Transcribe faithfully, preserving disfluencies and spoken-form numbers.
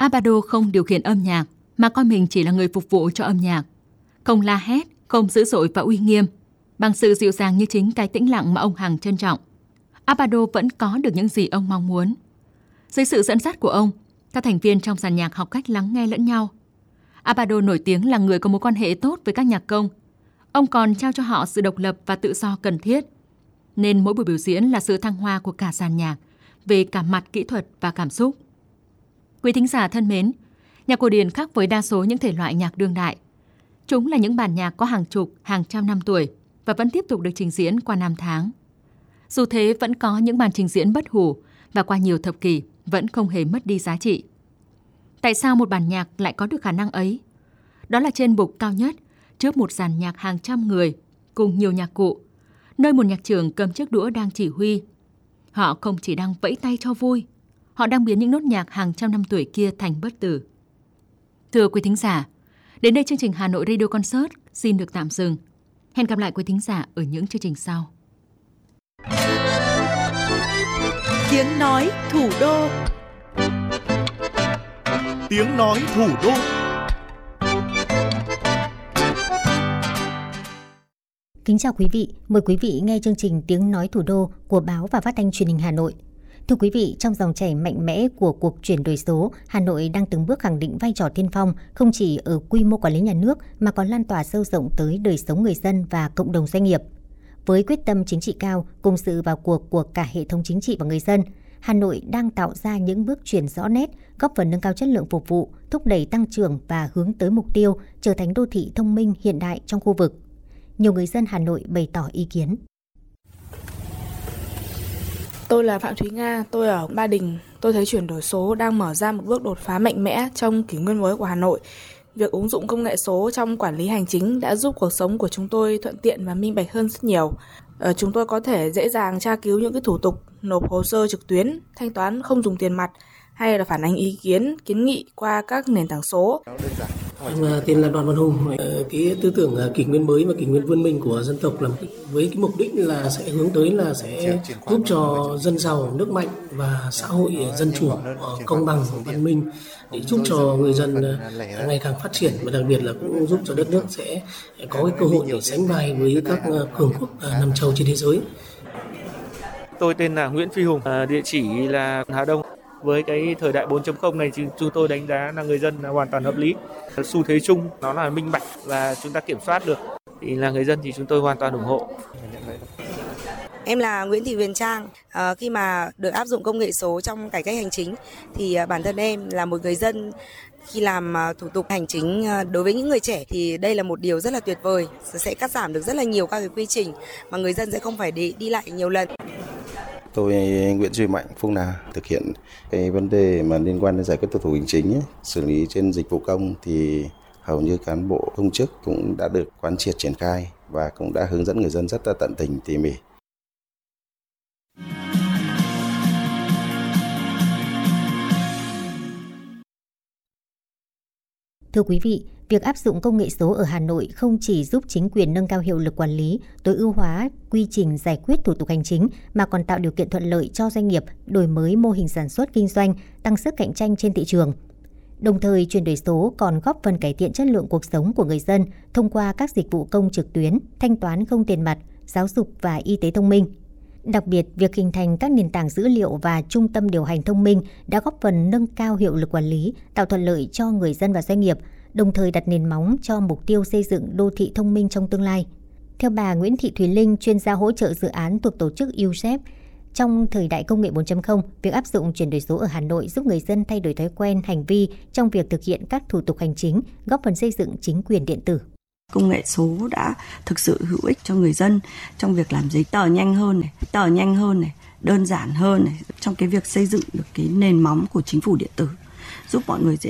Abado không điều khiển âm nhạc, mà coi mình chỉ là người phục vụ cho âm nhạc. Không la hét, không dữ dội và uy nghiêm, bằng sự dịu dàng như chính cái tĩnh lặng mà ông hằng trân trọng, Abado vẫn có được những gì ông mong muốn. Dưới sự dẫn dắt của ông, các thành viên trong dàn nhạc học cách lắng nghe lẫn nhau. Abado nổi tiếng là người có mối quan hệ tốt với các nhạc công. Ông còn trao cho họ sự độc lập và tự do cần thiết. Nên mỗi buổi biểu diễn là sự thăng hoa của cả dàn nhạc, về cả mặt kỹ thuật và cảm xúc. Quý thính giả thân mến, nhạc cổ điển khác với đa số những thể loại nhạc đương đại. Chúng là những bản nhạc có hàng chục, hàng trăm năm tuổi và vẫn tiếp tục được trình diễn qua năm tháng. Dù thế, vẫn có những màn trình diễn bất hủ và qua nhiều thập kỷ vẫn không hề mất đi giá trị. Tại sao một bản nhạc lại có được khả năng ấy? Đó là trên bục cao nhất, trước một dàn nhạc hàng trăm người cùng nhiều nhạc cụ, nơi một nhạc trưởng cầm chiếc đũa đang chỉ huy. Họ không chỉ đang vẫy tay cho vui, họ đang biến những nốt nhạc hàng trăm năm tuổi kia thành bất tử. Thưa quý thính giả, đến đây chương trình Hà Nội Radio Concert xin được tạm dừng. Hẹn gặp lại quý thính giả ở những chương trình sau. Tiếng nói thủ đô. Tiếng nói thủ đô. Kính chào quý vị, mời quý vị nghe chương trình Tiếng nói thủ đô của Báo và Phát thanh Truyền hình Hà Nội. Thưa quý vị, trong dòng chảy mạnh mẽ của cuộc chuyển đổi số, Hà Nội đang từng bước khẳng định vai trò tiên phong không chỉ ở quy mô quản lý nhà nước mà còn lan tỏa sâu rộng tới đời sống người dân và cộng đồng doanh nghiệp. Với quyết tâm chính trị cao, cùng sự vào cuộc của cả hệ thống chính trị và người dân, Hà Nội đang tạo ra những bước chuyển rõ nét, góp phần nâng cao chất lượng phục vụ, thúc đẩy tăng trưởng và hướng tới mục tiêu trở thành đô thị thông minh hiện đại trong khu vực. Nhiều người dân Hà Nội bày tỏ ý kiến. Tôi là Phạm Thúy Nga, tôi ở Ba Đình. Tôi thấy chuyển đổi số đang mở ra một bước đột phá mạnh mẽ trong kỷ nguyên mới của Hà Nội. Việc ứng dụng công nghệ số trong quản lý hành chính đã giúp cuộc sống của chúng tôi thuận tiện và minh bạch hơn rất nhiều. Ờ, chúng tôi có thể dễ dàng tra cứu những cái thủ tục, nộp hồ sơ trực tuyến, thanh toán không dùng tiền mặt, hay là phản ánh ý kiến, kiến nghị qua các nền tảng số. Em tên là Đoàn Văn Hùng. Cái tư tưởng kỷ nguyên mới và kỷ nguyên vươn mình của dân tộc là với cái mục đích là sẽ hướng tới là sẽ giúp cho dân giàu, nước mạnh và xã hội dân chủ, công bằng, văn minh để giúp cho người dân ngày càng phát triển và đặc biệt là cũng giúp cho đất nước sẽ có cái cơ hội để sánh vai với các cường quốc năm châu trên thế giới. Tôi tên là Nguyễn Phi Hùng, địa chỉ là Hà Đông. Với cái thời đại bốn chấm không này thì chúng tôi đánh giá là người dân là hoàn toàn hợp lý. Xu thế chung nó là minh bạch và chúng ta kiểm soát được. Thì là người dân thì chúng tôi hoàn toàn ủng hộ. Em là Nguyễn Thị Huyền Trang. À, khi mà được áp dụng công nghệ số trong cải cách hành chính thì bản thân em là một người dân, khi làm thủ tục hành chính đối với những người trẻ thì đây là một điều rất là tuyệt vời, sẽ cắt giảm được rất là nhiều các cái quy trình mà người dân sẽ không phải đi, đi lại nhiều lần. Tôi Nguyễn Duy Mạnh, Phúc Nà, thực hiện cái vấn đề mà liên quan đến giải quyết thủ tục hành chính ấy, xử lý trên dịch vụ công thì hầu như cán bộ công chức cũng đã được quán triệt triển khai và cũng đã hướng dẫn người dân rất là tận tình tỉ mỉ. Thưa quý vị, việc áp dụng công nghệ số ở Hà Nội không chỉ giúp chính quyền nâng cao hiệu lực quản lý, tối ưu hóa quy trình giải quyết thủ tục hành chính mà còn tạo điều kiện thuận lợi cho doanh nghiệp đổi mới mô hình sản xuất kinh doanh, tăng sức cạnh tranh trên thị trường. Đồng thời, chuyển đổi số còn góp phần cải thiện chất lượng cuộc sống của người dân thông qua các dịch vụ công trực tuyến, thanh toán không tiền mặt, giáo dục và y tế thông minh. Đặc biệt, việc hình thành các nền tảng dữ liệu và trung tâm điều hành thông minh đã góp phần nâng cao hiệu lực quản lý, tạo thuận lợi cho người dân và doanh nghiệp, đồng thời đặt nền móng cho mục tiêu xây dựng đô thị thông minh trong tương lai. Theo bà Nguyễn Thị Thùy Linh, chuyên gia hỗ trợ dự án thuộc tổ chức u ét e pê, trong thời đại công nghệ bốn chấm không, việc áp dụng chuyển đổi số ở Hà Nội giúp người dân thay đổi thói quen, hành vi trong việc thực hiện các thủ tục hành chính, góp phần xây dựng chính quyền điện tử. Công nghệ số đã thực sự hữu ích cho người dân trong việc làm giấy tờ nhanh hơn này, tờ nhanh hơn này, đơn giản hơn này, trong cái việc xây dựng được cái nền móng của chính phủ điện tử, giúp mọi người dễ